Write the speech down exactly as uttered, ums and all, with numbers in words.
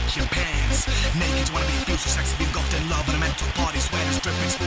your pants. Naked, you wanna be feel so sexy, engulfed in love at a mental party, sweat is dripping,